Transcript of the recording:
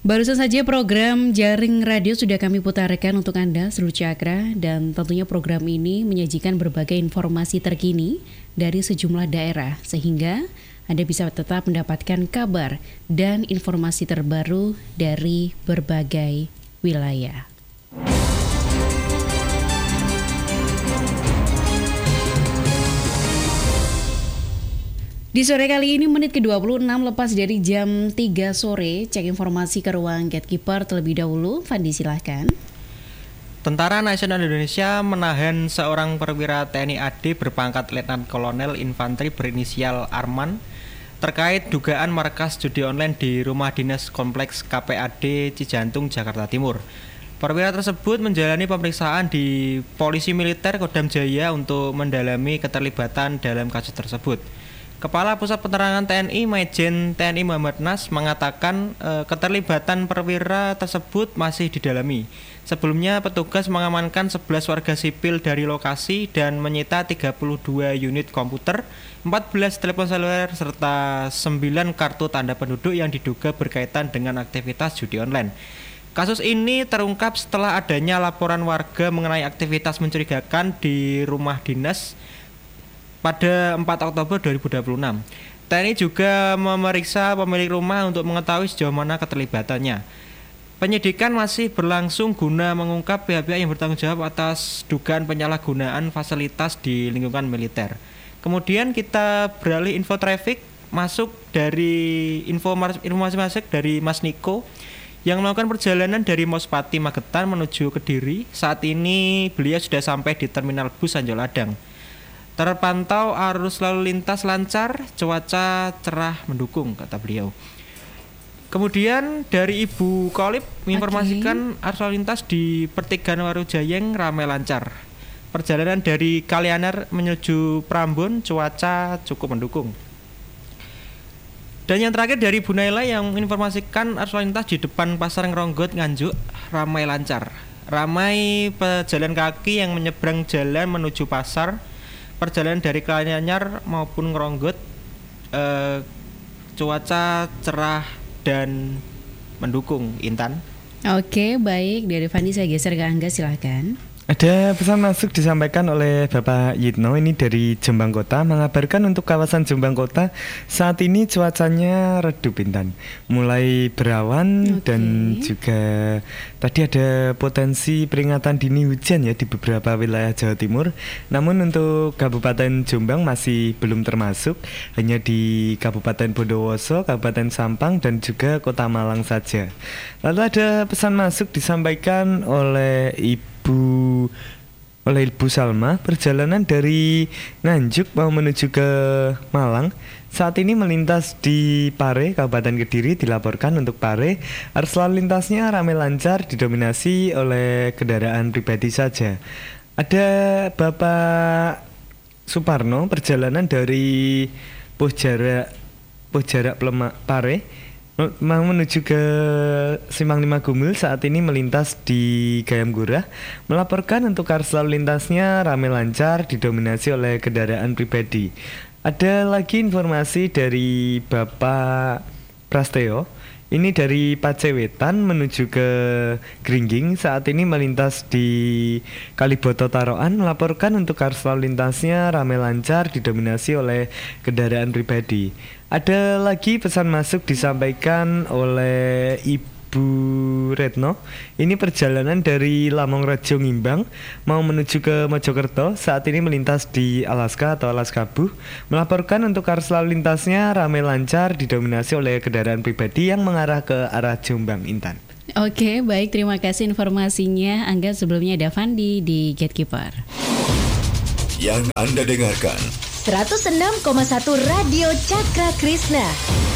Barusan saja program Jaring Radio sudah kami putarkan untuk Anda seluruh Cakra, dan tentunya program ini menyajikan berbagai informasi terkini dari sejumlah daerah sehingga Anda bisa tetap mendapatkan kabar dan informasi terbaru dari berbagai wilayah. Di sore kali ini menit ke-26 lepas dari jam 3 sore, cek informasi ke ruang Gatekeeper terlebih dahulu. Fandi silahkan. Tentara Nasional Indonesia menahan seorang perwira TNI AD berpangkat Letnan Kolonel Infanteri berinisial Arman terkait dugaan markas judi online di rumah dinas kompleks KPAD Cijantung, Jakarta Timur. Perwira tersebut menjalani pemeriksaan di Polisi Militer Kodam Jaya untuk mendalami keterlibatan dalam kasus tersebut. Kepala Pusat Penerangan TNI Majen TNI Muhammad Nas mengatakan keterlibatan perwira tersebut masih didalami. Sebelumnya petugas mengamankan 11 warga sipil dari lokasi dan menyita 32 unit komputer, 14 telepon seluler serta 9 kartu tanda penduduk yang diduga berkaitan dengan aktivitas judi online. Kasus ini terungkap setelah adanya laporan warga mengenai aktivitas mencurigakan di rumah dinas pada 4 Oktober 2026. TNI juga memeriksa pemilik rumah untuk mengetahui sejauh mana keterlibatannya. Penyidikan masih berlangsung guna mengungkap pihak-pihak yang bertanggung jawab atas dugaan penyalahgunaan fasilitas di lingkungan militer. Kemudian kita beralih info traffic, masuk dari informasi masuk dari Mas Niko yang melakukan perjalanan dari Mospati Magetan menuju Kediri. Saat ini beliau sudah sampai di Terminal Bus Anjol Ladang. Terpantau arus lalu lintas lancar, cuaca cerah mendukung, kata beliau. Kemudian dari Ibu Kolip menginformasikan arus lalu lintas di pertigaan Warujayeng ramai lancar. Perjalanan dari Kalianer menuju Prambon, cuaca cukup mendukung. Dan yang terakhir dari Bu Naila yang menginformasikan arus lalu lintas di depan Pasar Ngeronggot Nganjuk ramai lancar. Ramai pejalan kaki yang menyeberang jalan menuju pasar. Perjalanan dari Kalianyar maupun Ngeronggot, cuaca cerah dan mendukung, Intan. Oke, baik. Dari Fandi saya geser ke Angga, silahkan. Ada pesan masuk disampaikan oleh Bapak Yitno ini dari Jombang Kota, mengabarkan untuk kawasan Jombang Kota saat ini cuacanya redup, Intan, mulai berawan. Dan juga tadi ada potensi peringatan dini hujan ya di beberapa wilayah Jawa Timur. Namun untuk Kabupaten Jombang masih belum termasuk, hanya di Kabupaten Bondowoso, Kabupaten Sampang dan juga Kota Malang saja. Lalu ada pesan masuk disampaikan oleh Ibu Salma, perjalanan dari Nganjuk mau menuju ke Malang saat ini melintas di Pare, Kabupaten Kediri. Dilaporkan untuk Pare, arus lalu lintasnya ramai lancar, didominasi oleh kendaraan pribadi saja. Ada Bapak Suparno, perjalanan dari Pojara Pare mau menuju ke Simpang 5 Gumul, saat ini melintas di Gayam Gurah. Melaporkan untuk arus lalu lintasnya ramai lancar, didominasi oleh kendaraan pribadi. Ada lagi informasi dari Bapak Prasteo, ini dari Pacewetan menuju ke Gringging, saat ini melintas di Kaliboto Taroan. Melaporkan untuk arus lalu lintasnya ramai lancar, didominasi oleh kendaraan pribadi. Ada lagi pesan masuk disampaikan oleh Ibu Retno. Ini perjalanan dari Lamong Rejo Ngimbang mau menuju ke Mojokerto, saat ini melintas di Alaska atau Alaskabuh. Melaporkan untuk arus lalu lintasnya ramai lancar, didominasi oleh kendaraan pribadi yang mengarah ke arah Jombang, Intan. Oke, baik, terima kasih informasinya Angga. Sebelumnya ada Fandi di Gatekeeper. Yang Anda dengarkan 106,1 Radio Cakra Krishna.